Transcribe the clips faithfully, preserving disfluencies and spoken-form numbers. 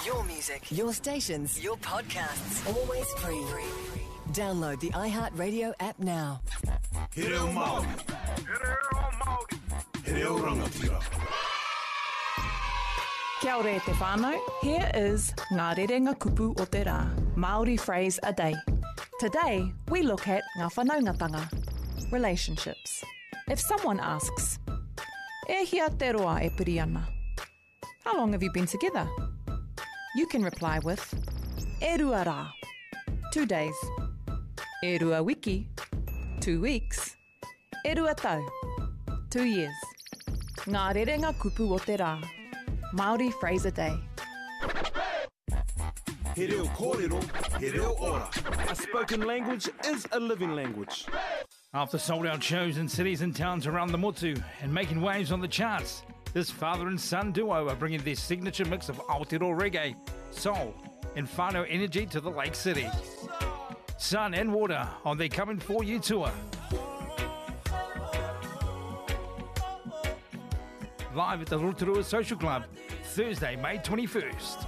Your music, your stations, your podcasts, always free. free. Download the iHeartRadio app now. He reo Māori. He reo Māori. He reo rangatira. Kia ora e te whānau. Here is Ngā Rerenga Kupu o te Rā, Māori phrase a day. Today, we look at ngā whanaungatanga, relationships. If someone asks, e hia te roa e piri ana, how long have you been together? You can reply with, e rua rā, two days. E rua wiki, two weeks. E rua tau, two years. Ngā Rerenga Kupu o te Rā, Māori phrase a day. He reo kōrero, he reo ora. A spoken language is a living language. After sold-out shows in cities and towns around the Motu and making waves on the charts, this father and son duo are bringing their signature mix of Aotearoa reggae, soul and whānau energy to the Lake City. Sun and Water on their Coming For You tour. Live at the Rotorua Social Club, Thursday, May twenty-first.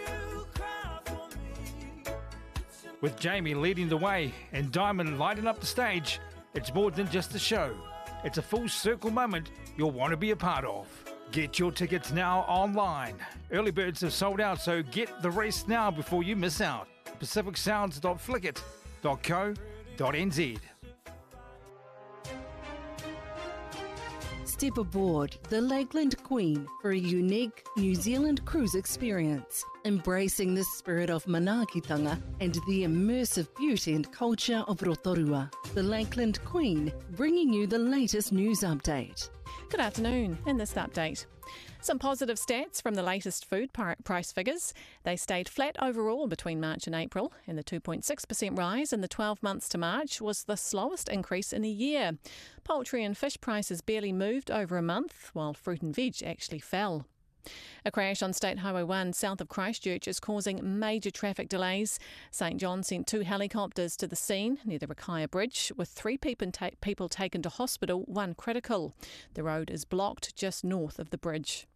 With Jamie leading the way and Diamond lighting up the stage, it's more than just a show. It's a full circle moment you'll want to be a part of. Get your tickets now online. Early birds have sold out, so get the rest now before you miss out. pacific sounds dot flickit dot co dot n z. Step aboard the Lakeland Queen for a unique New Zealand cruise experience, embracing the spirit of manaakitanga and the immersive beauty and culture of Rotorua. The Lakeland Queen, bringing you the latest news update. Good afternoon. In this update, some positive stats from the latest food price figures. They stayed flat overall between March and April, and the two point six percent rise in the twelve months to March was the slowest increase in a year. Poultry and fish prices barely moved over a month, while fruit and veg actually fell. A crash on State Highway one south of Christchurch is causing major traffic delays. St John sent two helicopters to the scene near the Rakaya Bridge, with three people, ta- people taken to hospital, one critical. The road is blocked just north of the bridge.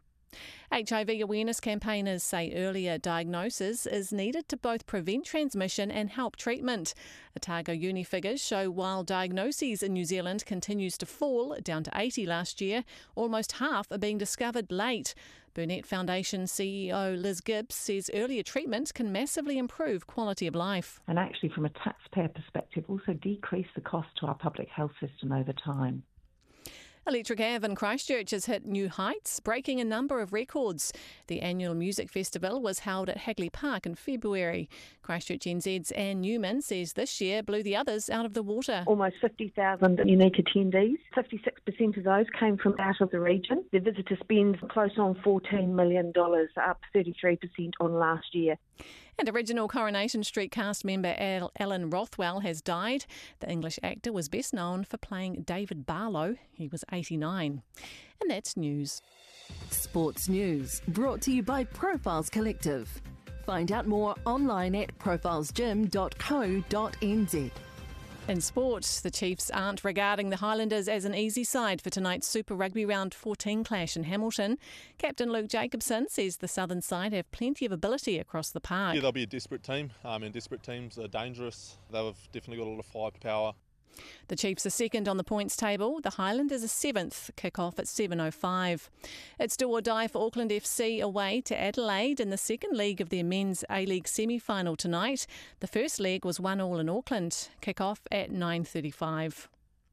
H I V awareness campaigners say earlier diagnosis is needed to both prevent transmission and help treatment. Otago Uni figures show while diagnoses in New Zealand continues to fall, down to eighty last year, almost half are being discovered late. Burnett Foundation C E O Liz Gibbs says earlier treatment can massively improve quality of life. And actually, from a taxpayer perspective, also decrease the cost to our public health system over time. Electric Ave in Christchurch has hit new heights, breaking a number of records. The annual music festival was held at Hagley Park in February. Christchurch N Z's Anne Newman says this year blew the others out of the water. Almost fifty thousand unique attendees. fifty-six percent of those came from out of the region. The visitor spend close on fourteen million dollars, up thirty-three percent on last year. And original Coronation Street cast member Alan Rothwell has died. The English actor was best known for playing David Barlow. He was eighty-nine. And that's news. Sports news brought to you by Profiles Collective. Find out more online at profiles gym dot co dot n z. In sport, the Chiefs aren't regarding the Highlanders as an easy side for tonight's Super Rugby Round fourteen clash in Hamilton. Captain Luke Jacobson says the Southern side have plenty of ability across the park. Yeah, they'll be a desperate team, um, and desperate teams are dangerous. They've definitely got a lot of firepower. The Chiefs are second on the points table. The Highlanders are seventh. Kick-off at seven oh five. It's do or die for Auckland F C away to Adelaide in the second leg of their men's A-League semi-final tonight. The first leg was one all in Auckland. Kick-off at nine thirty-five.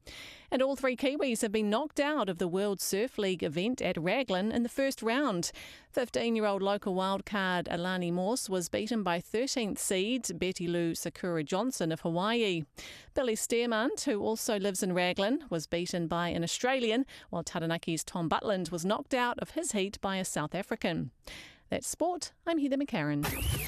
And all three Kiwis have been knocked out of the World Surf League event at Raglan in the first round. fifteen-year-old local wildcard Alani Morse was beaten by thirteenth seed Betty Lou Sakura Johnson of Hawaii. Billy Stearmont, who also lives in Raglan, was beaten by an Australian, while Taranaki's Tom Butland was knocked out of his heat by a South African. That's sport. I'm Heather McCarran.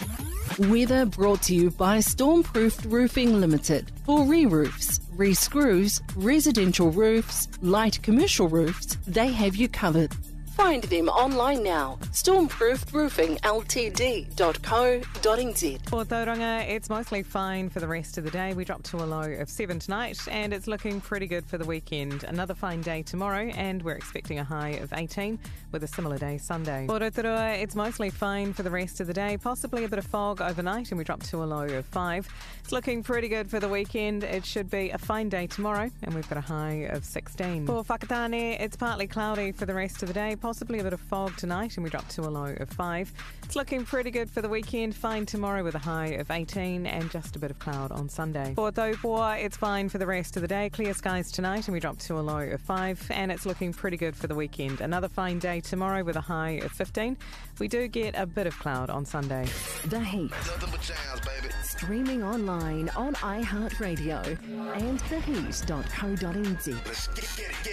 Weather brought to you by Stormproofed Roofing Limited. For re-roofs, re-screws, residential roofs, light commercial roofs, they have you covered. Find them online now. stormproof roofing l t d dot co dot n z. For Tauranga, it's mostly fine for the rest of the day. We drop to a low of seven tonight, and it's looking pretty good for the weekend. Another fine day tomorrow, and we're expecting a high of eighteen with a similar day Sunday. For Rotorua, it's mostly fine for the rest of the day, possibly a bit of fog overnight, and we drop to a low of five. It's looking pretty good for the weekend. It should be a fine day tomorrow, and we've got a high of sixteen. For Whakatane, it's partly cloudy for the rest of the day, possibly a bit of fog tonight, and we drop to a low of five. It's looking pretty good for the weekend, fine tomorrow with a high of eighteen, and just a bit of cloud on Sunday. For Taupoa, it's fine for the rest of the day, clear skies tonight, and we drop to a low of five, and it's looking pretty good for the weekend. Another fine day tomorrow with a high of fifteen. We do get a bit of cloud on Sunday. The Heat. Streaming online on iHeartRadio and the heat dot co dot n z.